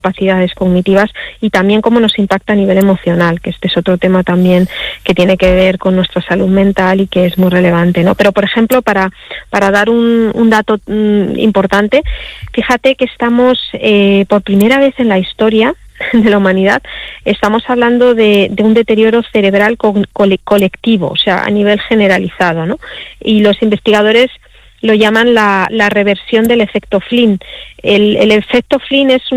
capacidades cognitivas y también cómo nos impacta a nivel emocional, que este es otro tema también que tiene que ver con nuestra salud mental y que es muy relevante, ¿no? Pero, por ejemplo, para dar un dato importante, fíjate que estamos por primera vez en la historia de la humanidad, estamos hablando de un deterioro cerebral colectivo, o sea, a nivel generalizado, ¿no? Y los investigadores lo llaman la reversión del efecto Flynn. El efecto Flynn es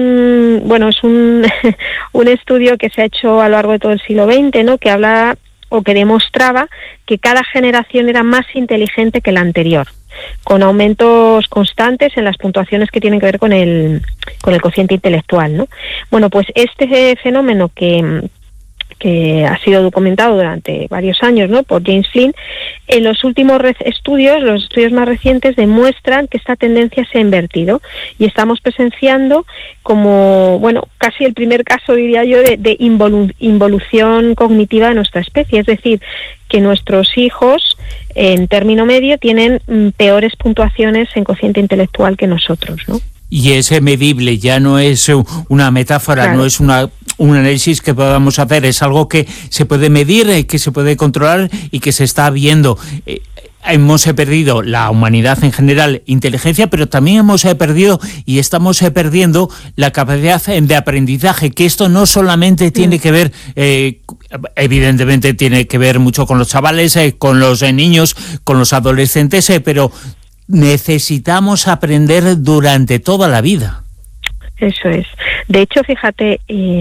un estudio que se ha hecho a lo largo de todo el siglo XX, ¿no? Que habla o que demostraba que cada generación era más inteligente que la anterior, con aumentos constantes en las puntuaciones que tienen que ver con el cociente intelectual, ¿no? Bueno, pues este fenómeno que ha sido documentado durante varios años, ¿no?, por James Flynn, en los últimos estudios, los estudios más recientes, demuestran que esta tendencia se ha invertido y estamos presenciando como, bueno, casi el primer caso, diría yo, de involución cognitiva de nuestra especie, es decir, que nuestros hijos, en término medio, tienen peores puntuaciones en cociente intelectual que nosotros, ¿no? Y es medible, ya no es una metáfora, claro. No es un análisis que podamos hacer, es algo que se puede medir, que se puede controlar y que se está viendo. Hemos perdido, la humanidad en general, inteligencia, pero también hemos perdido y estamos perdiendo la capacidad de aprendizaje, que esto no solamente tiene que ver, evidentemente tiene que ver mucho con los chavales, con los niños, con los adolescentes, pero necesitamos aprender durante toda la vida. Eso es. De hecho, fíjate,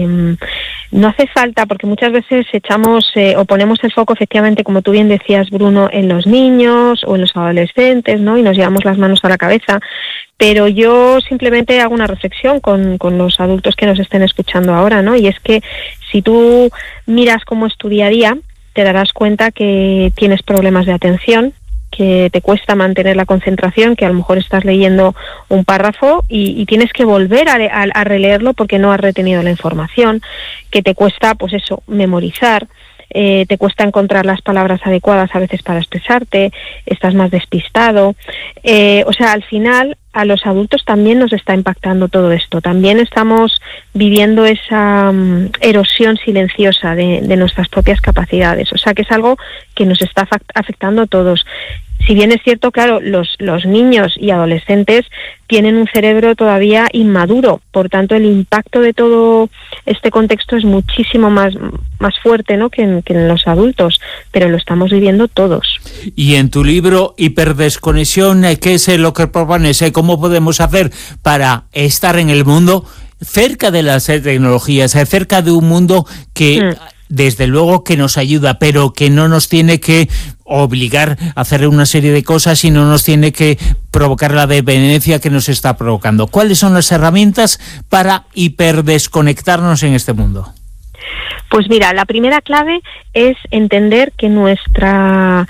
no hace falta, porque muchas veces echamos o ponemos el foco, efectivamente, como tú bien decías, Bruno, en los niños o en los adolescentes, ¿no? Y nos llevamos las manos a la cabeza. Pero yo simplemente hago una reflexión con los adultos que nos estén escuchando ahora, ¿no? Y es que si tú miras cómo es tu día a día, te darás cuenta que tienes problemas de atención, que te cuesta mantener la concentración, que a lo mejor estás leyendo un párrafo y tienes que volver a releerlo porque no has retenido la información, que te cuesta, pues eso, memorizar, te cuesta encontrar las palabras adecuadas a veces para expresarte, estás más despistado. O sea, al final a los adultos también nos está impactando todo esto. También estamos viviendo esa erosión silenciosa de nuestras propias capacidades. O sea, que es algo que nos está afectando a todos. Si bien es cierto, claro, los niños y adolescentes tienen un cerebro todavía inmaduro, por tanto el impacto de todo este contexto es muchísimo más fuerte, ¿no?, que en los adultos, pero lo estamos viviendo todos. Y en tu libro Hiperdesconexión, ¿qué es lo que propones? ¿Cómo podemos hacer para estar en el mundo cerca de las tecnologías, cerca de un mundo que desde luego que nos ayuda, pero que no nos tiene que obligar a hacer una serie de cosas y no nos tiene que provocar la dependencia que nos está provocando? ¿Cuáles son las herramientas para hiperdesconectarnos en este mundo? Pues mira, la primera clave es entender que nuestro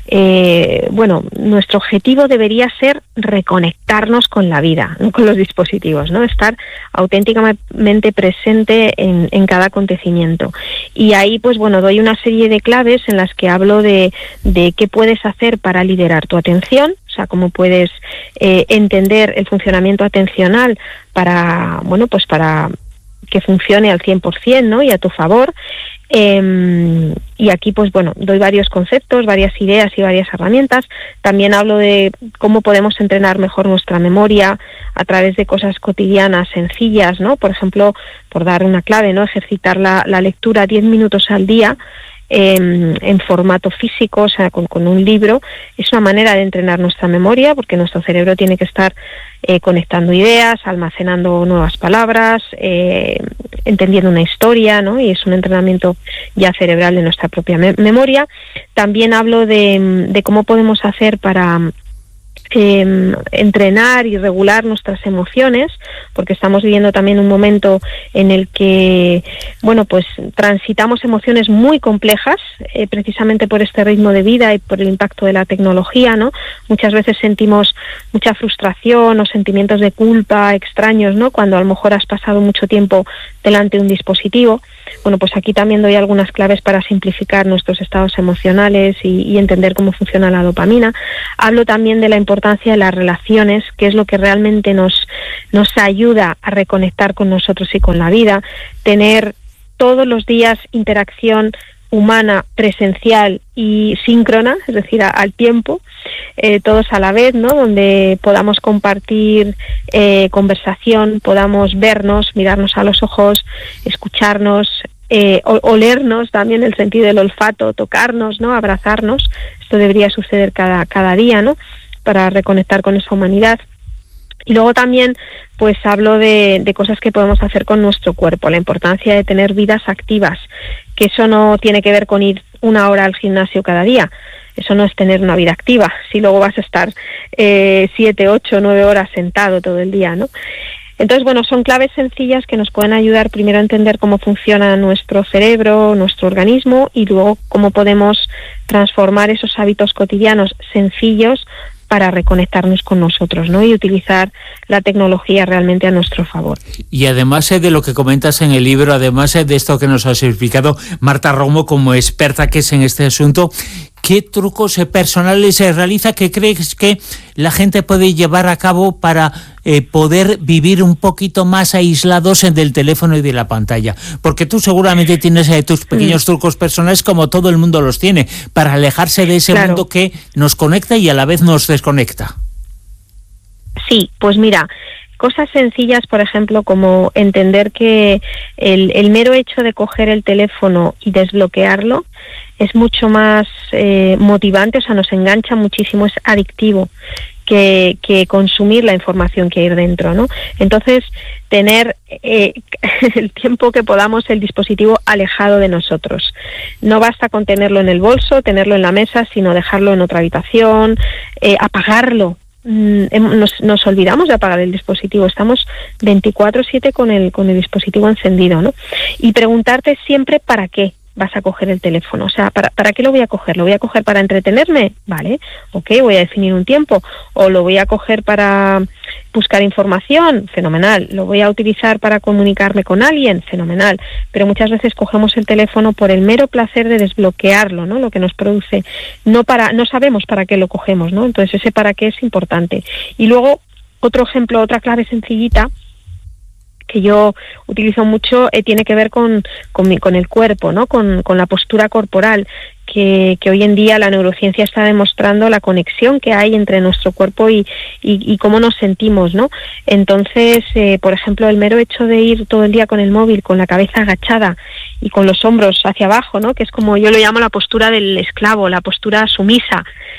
objetivo debería ser reconectarnos con la vida, no con los dispositivos, ¿no? Estar auténticamente presente en cada acontecimiento. Y ahí, pues bueno, doy una serie de claves en las que hablo de qué puedes hacer para liderar tu atención, o sea, cómo puedes entender el funcionamiento atencional para que funcione al 100%, ¿no?, y a tu favor. Y aquí, pues bueno, doy varios conceptos, varias ideas y varias herramientas. También hablo de cómo podemos entrenar mejor nuestra memoria a través de cosas cotidianas sencillas, ¿no? Por ejemplo, por dar una clave, ¿no?, ejercitar la lectura 10 minutos al día en formato físico, o sea, con un libro. Es una manera de entrenar nuestra memoria, porque nuestro cerebro tiene que estar conectando ideas, almacenando nuevas palabras, entendiendo una historia, ¿no? Y es un entrenamiento ya cerebral de nuestra propia memoria. También hablo de cómo podemos hacer para entrenar y regular nuestras emociones, porque estamos viviendo también un momento en el que, bueno, pues transitamos emociones muy complejas, precisamente por este ritmo de vida y por el impacto de la tecnología, ¿no? Muchas veces sentimos mucha frustración o sentimientos de culpa extraños, ¿no?, cuando a lo mejor has pasado mucho tiempo delante de un dispositivo. Bueno, pues aquí también doy algunas claves para simplificar nuestros estados emocionales y entender cómo funciona la dopamina. Hablo también de la importancia importancia de las relaciones, que es lo que realmente nos ayuda a reconectar con nosotros y con la vida, tener todos los días interacción humana, presencial y síncrona, es decir, al tiempo, todos a la vez, ¿no? Donde podamos compartir conversación, podamos vernos, mirarnos a los ojos, escucharnos, olernos también, el sentido del olfato, tocarnos, ¿no? Abrazarnos. Esto debería suceder cada día, ¿no? Para reconectar con esa humanidad. Y luego también pues hablo de cosas que podemos hacer con nuestro cuerpo, la importancia de tener vidas activas, que eso no tiene que ver con ir 1 hora al gimnasio cada día, eso no es tener una vida activa, si luego vas a estar 7, 8, 9 horas sentado todo el día, ¿no? Entonces, bueno, son claves sencillas que nos pueden ayudar primero a entender cómo funciona nuestro cerebro, nuestro organismo, y luego cómo podemos transformar esos hábitos cotidianos sencillos para reconectarnos con nosotros, ¿no? Y utilizar la tecnología realmente a nuestro favor. Y además de lo que comentas en el libro, además de esto que nos has explicado, Marta Romo, como experta que es en este asunto, ¿qué trucos personales se realiza que crees que la gente puede llevar a cabo para poder vivir un poquito más aislados del teléfono y de la pantalla? Porque tú seguramente tienes tus pequeños trucos personales, como todo el mundo los tiene, para alejarse de ese mundo que nos conecta y a la vez nos desconecta. Sí, pues mira, cosas sencillas, por ejemplo, como entender que el mero hecho de coger el teléfono y desbloquearlo es mucho más motivante, o sea, nos engancha muchísimo, es adictivo que consumir la información que hay dentro, ¿no? Entonces, tener el tiempo que podamos el dispositivo alejado de nosotros. No basta con tenerlo en el bolso, tenerlo en la mesa, sino dejarlo en otra habitación, apagarlo. Nos olvidamos de apagar el dispositivo, estamos 24/7 con el dispositivo encendido, ¿no? Y preguntarte siempre para qué vas a coger el teléfono, o sea, ¿para qué lo voy a coger? ¿Lo voy a coger para entretenerme? Vale, ok, voy a definir un tiempo. ¿O lo voy a coger para buscar información? Fenomenal. ¿Lo voy a utilizar para comunicarme con alguien? Fenomenal. Pero muchas veces cogemos el teléfono por el mero placer de desbloquearlo, ¿no? Lo que nos produce. No sabemos para qué lo cogemos, ¿no? Entonces ese para qué es importante. Y luego, otro ejemplo, otra clave sencillita que yo utilizo mucho, tiene que ver con el cuerpo, ¿no? Con la postura corporal, que hoy en día la neurociencia está demostrando la conexión que hay entre nuestro cuerpo y cómo nos sentimos, ¿no? Entonces, por ejemplo, el mero hecho de ir todo el día con el móvil, con la cabeza agachada y con los hombros hacia abajo, ¿no? Que es como yo lo llamo la postura del esclavo, la postura sumisa.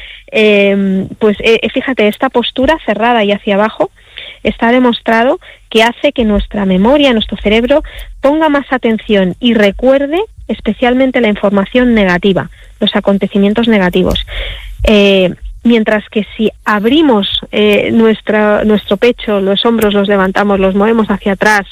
Fíjate, esta postura cerrada y hacia abajo está demostrado que hace que nuestra memoria, nuestro cerebro, ponga más atención y recuerde especialmente la información negativa, los acontecimientos negativos. Mientras que si abrimos nuestro pecho, los hombros los levantamos, los movemos hacia atrás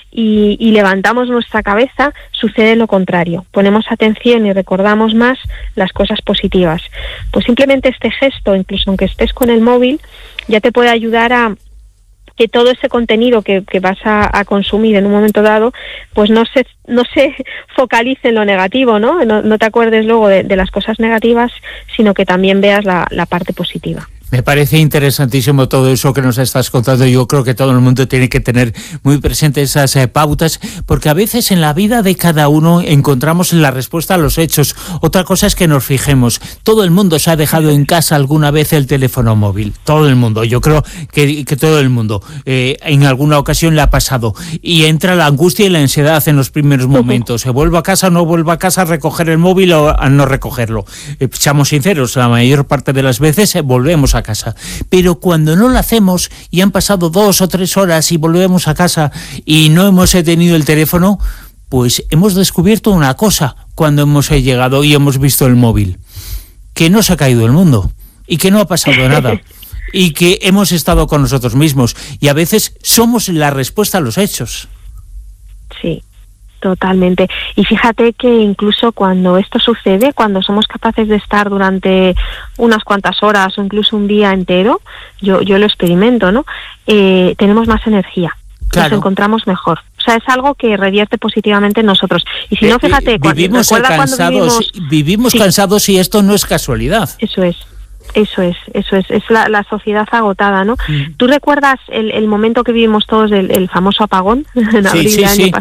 y levantamos nuestra cabeza, sucede lo contrario. Ponemos atención y recordamos más las cosas positivas. Pues simplemente este gesto, incluso aunque estés con el móvil, ya te puede ayudar a que todo ese contenido que vas a consumir en un momento dado, pues no se focalice en lo negativo, ¿no? No te acuerdes luego de las cosas negativas, sino que también veas la parte positiva. Me parece interesantísimo todo eso que nos estás contando. Yo creo que todo el mundo tiene que tener muy presentes esas pautas, porque a veces en la vida de cada uno encontramos la respuesta a los hechos. Otra cosa es que nos fijemos. Todo el mundo se ha dejado en casa alguna vez el teléfono móvil. Todo el mundo. Yo creo que todo el mundo en alguna ocasión le ha pasado. Y entra la angustia y la ansiedad en los primeros momentos. ¿Se vuelve a casa o no vuelve a casa a recoger el móvil o a no recogerlo? Seamos sinceros, la mayor parte de las veces volvemos a casa. Pero cuando no lo hacemos y han pasado 2 o 3 horas y volvemos a casa y no hemos tenido el teléfono, pues hemos descubierto una cosa cuando hemos llegado y hemos visto el móvil: que no se ha caído el mundo y que no ha pasado nada y que hemos estado con nosotros mismos, y a veces somos la respuesta a los hechos. Sí. Totalmente. Y fíjate que incluso cuando esto sucede, cuando somos capaces de estar durante unas cuantas horas o incluso un día entero, yo lo experimento, ¿no? Tenemos más energía, claro. Nos encontramos mejor. O sea, es algo que revierte positivamente en nosotros. Y si no, fíjate, vivimos cansados y esto no es casualidad. Eso es. Eso es la sociedad agotada, ¿no? ¿Tú recuerdas el momento que vivimos todos, el famoso apagón en abril del año pasado?